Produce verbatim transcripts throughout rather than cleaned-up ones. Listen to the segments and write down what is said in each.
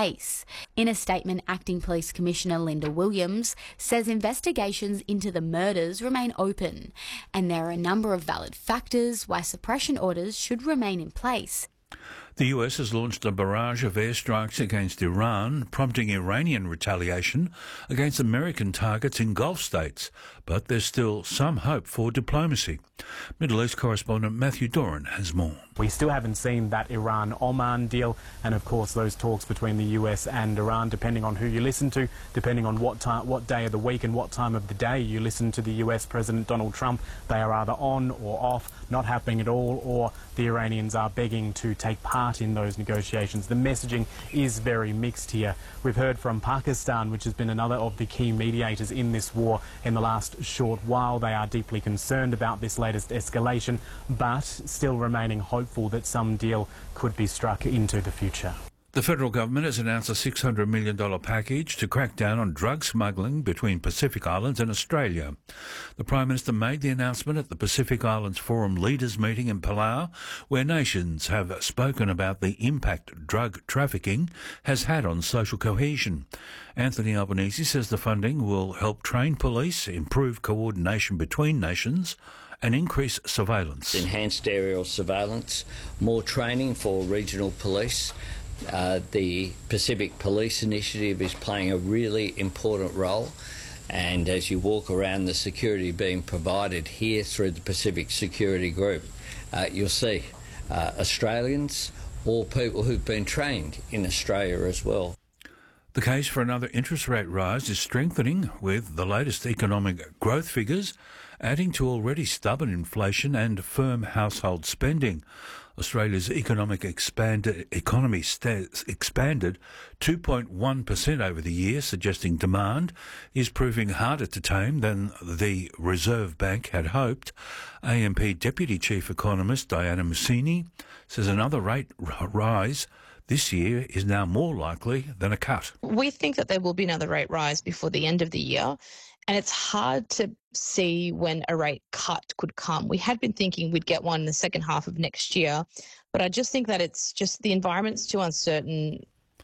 case. In a statement, Acting Police Commissioner Linda Williams says investigations into the murders remain open, and there are a number of valid factors why suppression orders should remain in place. The U S has launched a barrage of airstrikes against Iran, prompting Iranian retaliation against American targets in Gulf states. But there's still some hope for diplomacy. Middle East correspondent Matthew Doran has more. We still haven't seen that Iran-Oman deal, and of course those talks between the U S and Iran, depending on who you listen to, depending on what time, what day of the week and what time of the day you listen to the U S President Donald Trump, they are either on or off, not happening at all, or the Iranians are begging to take part in those negotiations. The messaging is very mixed here. We've heard from Pakistan, which has been another of the key mediators in this war in the last short while. They are deeply concerned about this latest escalation, but still remaining hopeful that some deal could be struck into the future. The federal government has announced a six hundred million dollars package to crack down on drug smuggling between Pacific Islands and Australia. The Prime Minister made the announcement at the Pacific Islands Forum Leaders meeting in Palau, where nations have spoken about the impact drug trafficking has had on social cohesion. Anthony Albanese says the funding will help train police, improve coordination between nations, and increase surveillance. Enhanced aerial surveillance, more training for regional police. Uh, the Pacific Police Initiative is playing a really important role, and as you walk around the security being provided here through the Pacific Security Group, uh, you'll see uh, Australians or people who've been trained in Australia as well. The case for another interest rate rise is strengthening, with the latest economic growth figures adding to already stubborn inflation and firm household spending. Australia's economic expanded, economy sta- expanded two point one percent over the year, suggesting demand is proving harder to tame than the Reserve Bank had hoped. A M P Deputy Chief Economist Diana Mussini says another rate r- rise this year is now more likely than a cut. We think that there will be another rate rise before the end of the year, and it's hard to see when a rate cut could come. We had been thinking we'd get one in the second half of next year, but I just think that it's just the environment's too uncertain.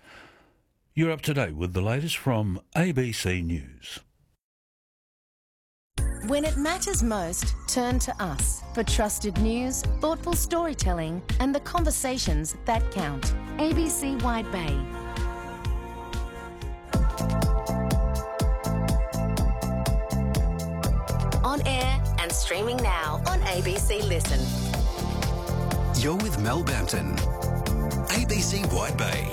You're up to date with the latest from A B C News. When it matters most, turn to us for trusted news, thoughtful storytelling, and the conversations that count. A B C Wide Bay. On air and streaming now on A B C Listen. You're with Mel Bampton, A B C Wide Bay.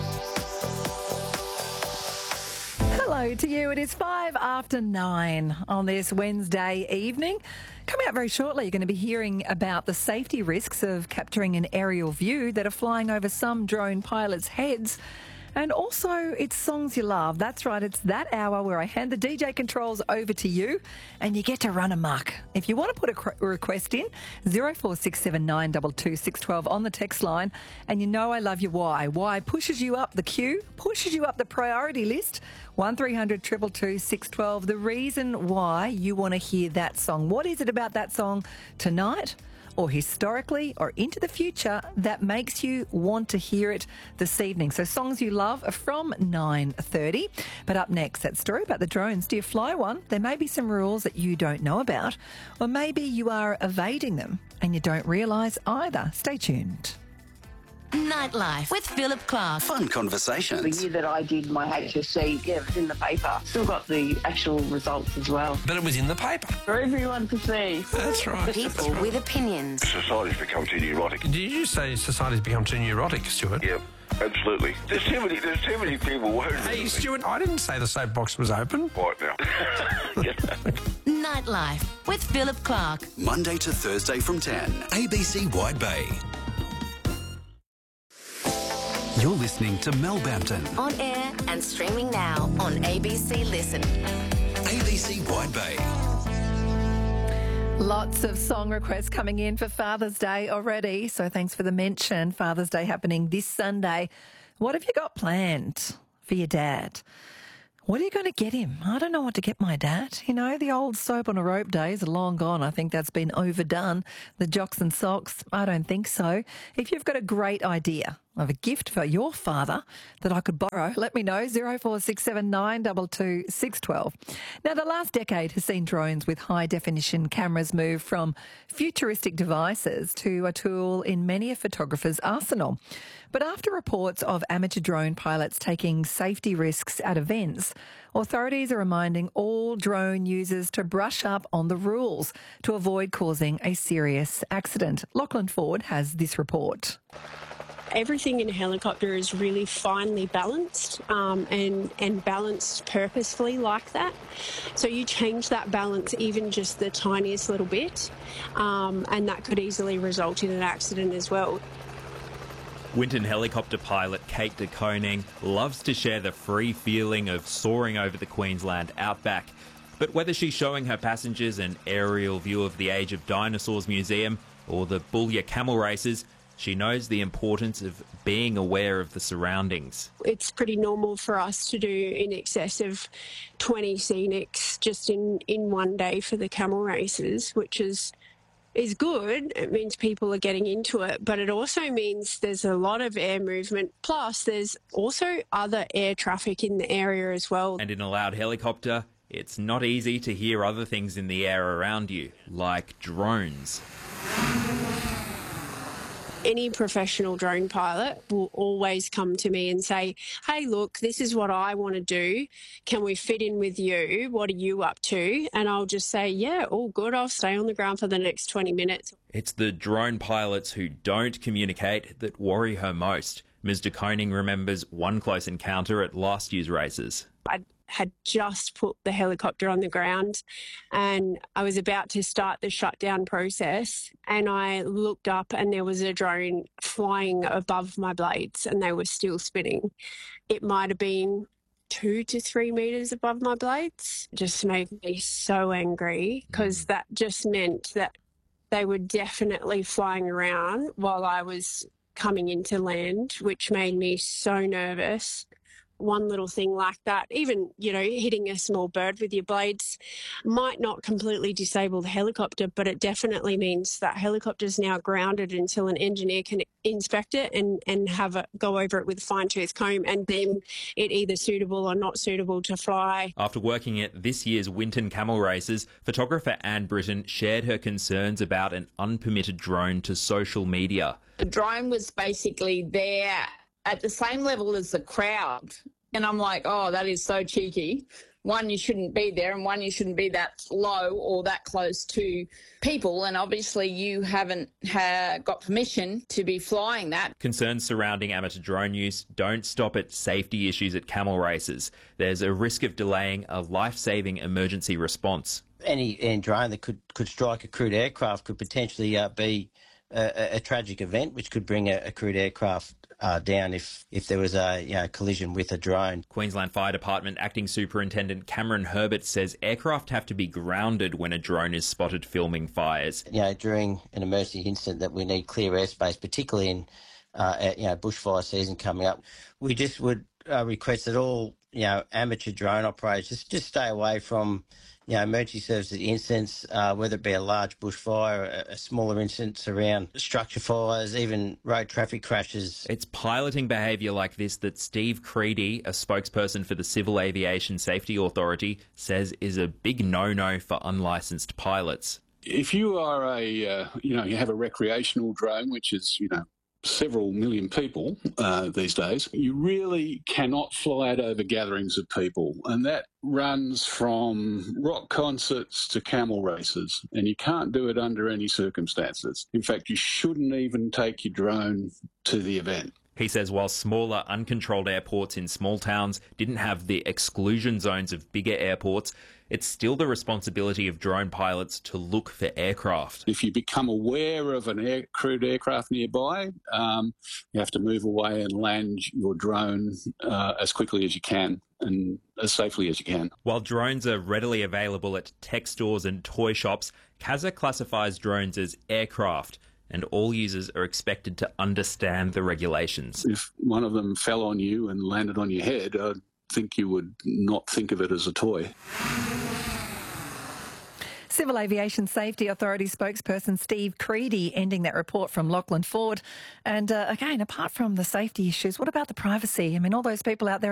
Hello to you. It is five after nine on this Wednesday evening. Coming up very shortly, you're going to be hearing about the safety risks of capturing an aerial view that are flying over some drone pilots' heads. And also, it's songs you love. That's right, it's that hour where I hand the D J controls over to you and you get to run amok. If you want to put a cr- request in, zero four six seven nine two two six one two on the text line, and you know I love your why. Why pushes you up the queue, pushes you up the priority list, one three hundred two two two six one two. The reason why you want to hear that song. What is it about that song tonight, or historically, or into the future, that makes you want to hear it this evening? So songs you love are from nine thirty. But up next, that story about the drones. Do you fly one? There may be some rules that you don't know about, or maybe you are evading them and you don't realise either. Stay tuned. Nightlife with Philip Clark. Fun conversations. The year that I did my H S C, yeah, it was in the paper. Still got the actual results as well. But it was in the paper. For everyone to see. That's right. People That's right. with opinions. Society's become too neurotic. Did you say society's become too neurotic, Stuart? Yep, absolutely. There's too many, there's too many people worried. Hey, Stuart, I didn't say the soapbox was open. Right now. Nightlife with Philip Clark. Monday to Thursday from ten. A B C Wide Bay. You're listening to Mel Bampton. On air and streaming now on A B C Listen. A B C Wide Bay. Lots of song requests coming in for Father's Day already, so thanks for the mention. Father's Day happening this Sunday. What have you got planned for your dad? What are you going to get him? I don't know what to get my dad. You know, the old soap on a rope days are long gone. I think that's been overdone. The jocks and socks, I don't think so. If you've got a great idea I have a gift for your father that I could borrow. Let me know, zero four six seven nine two two six one two. Now, the last decade has seen drones with high-definition cameras move from futuristic devices to a tool in many a photographer's arsenal. But after reports of amateur drone pilots taking safety risks at events, authorities are reminding all drone users to brush up on the rules to avoid causing a serious accident. Lachlan Ford has this report. Everything in a helicopter is really finely balanced um, and, and balanced purposefully like that. So you change that balance even just the tiniest little bit, um, and that could easily result in an accident as well. Winton helicopter pilot Kate de Koning loves to share the free feeling of soaring over the Queensland outback. But whether she's showing her passengers an aerial view of the Age of Dinosaurs Museum or the Boulia camel races, she knows the importance of being aware of the surroundings. It's pretty normal for us to do in excess of twenty scenics just in, in one day for the camel races, which is is good. It means people are getting into it, but it also means there's a lot of air movement. Plus, there's also other air traffic in the area as well. And in a loud helicopter, it's not easy to hear other things in the air around you, like drones. Any professional drone pilot will always come to me and say, hey, look, this is what I want to do. Can we fit in with you? What are you up to? And I'll just say, yeah, all good. I'll stay on the ground for the next twenty minutes. It's the drone pilots who don't communicate that worry her most. Miz de Koning remembers one close encounter at last year's races. I had just put the helicopter on the ground and I was about to start the shutdown process, and I looked up and there was a drone flying above my blades and they were still spinning. It might have been two to three metres above my blades. It just made me so angry because that just meant that they were definitely flying around while I was coming into land, which made me so nervous. One little thing like that, even, you know, hitting a small bird with your blades might not completely disable the helicopter, but it definitely means that helicopter is now grounded until an engineer can inspect it and, and have a go over it with a fine-tooth comb and deem it either suitable or not suitable to fly. After working at this year's Winton Camel Races, photographer Anne Britton shared her concerns about an unpermitted drone to social media. The drone was basically there at the same level as the crowd. And I'm like, oh, that is so cheeky. One, you shouldn't be there, and one, you shouldn't be that low or that close to people. And obviously you haven't ha- got permission to be flying that. Concerns surrounding amateur drone use don't stop at safety issues at camel races. There's a risk of delaying a life-saving emergency response. Any, any drone that could, could strike a crewed aircraft could potentially uh, be a, a tragic event, which could bring a, a crewed aircraft Uh, down if, if there was a you know, collision with a drone. Queensland Fire Department Acting Superintendent Cameron Herbert says aircraft have to be grounded when a drone is spotted filming fires. You know, during an emergency incident that we need clear airspace, particularly in uh, at, you know, bushfire season coming up, we just would uh, request that all you know amateur drone operators just, just stay away from you know, emergency services incidents, uh, whether it be a large bushfire, a, a smaller incidents around structure fires, even road traffic crashes. It's piloting behaviour like this that Steve Creedy, a spokesperson for the Civil Aviation Safety Authority, says is a big no-no for unlicensed pilots. If you are a, uh, you know, you have a recreational drone, which is, you know, several million people uh, these days, you really cannot fly it over gatherings of people. And that runs from rock concerts to camel races. And you can't do it under any circumstances. In fact, you shouldn't even take your drone to the event. He says while smaller, uncontrolled airports in small towns didn't have the exclusion zones of bigger airports, it's still the responsibility of drone pilots to look for aircraft. If you become aware of an air, crewed aircraft nearby, um, you have to move away and land your drone uh, as quickly as you can and as safely as you can. While drones are readily available at tech stores and toy shops, C A S A classifies drones as aircraft, and all users are expected to understand the regulations. If one of them fell on you and landed on your head, I'd think you would not think of it as a toy. Civil Aviation Safety Authority spokesperson Steve Creedy ending that report from Lachlan Ford. And uh, again, apart from the safety issues, what about the privacy? I mean, all those people out there